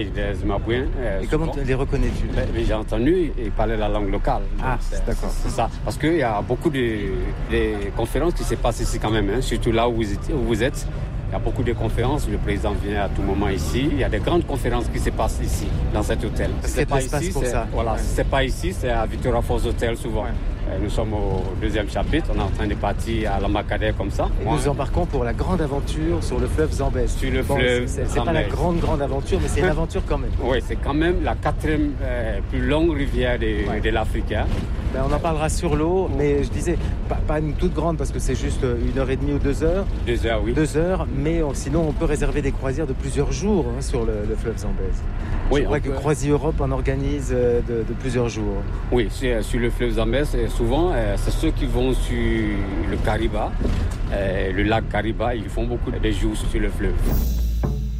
Des Zimbabwéens. Et comment les reconnais-tu? Mais j'ai entendu, ils parlaient la langue locale. Ah, d'accord. C'est ça. Parce qu'il y a beaucoup de conférences qui se passent ici quand même, surtout là où vous êtes. Il y a beaucoup de conférences, le président vient à tout moment ici. Il y a des grandes conférences qui se passent ici, dans cet hôtel. C'est pas ici, pour ça. Voilà, c'est pas ici, c'est à Victoria Falls Hotel souvent. Ouais. Nous sommes au 2e chapitre, on est en train de partir à l'Ambacadère comme ça. Et nous embarquons pour la grande aventure sur le fleuve Zambèze. Sur le fleuve c'est Zambèze. Pas la grande aventure, mais c'est une aventure quand même. Oui, c'est quand même la 4e plus longue rivière de l'Afrique. Ben, on en parlera sur l'eau, mais je disais, pas une toute grande parce que c'est juste 1h30 ou 2 heures. 2 heures, oui. 2 heures, mais sinon on peut réserver des croisières de plusieurs jours sur le fleuve Zambèze. Oui, je crois que Croisi Europe en organise de plusieurs jours. Oui, sur le fleuve Zambèze, souvent c'est ceux qui vont sur le Kariba, le lac Kariba, ils font beaucoup de jours sur le fleuve.